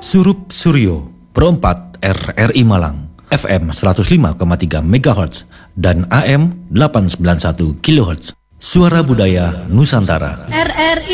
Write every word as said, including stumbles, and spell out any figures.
Surup Suryo, Perempat R R I Malang, F M seratus lima koma tiga megahertz dan A M delapan ratus sembilan puluh satu kilohertz. Suara Budaya Nusantara. R R I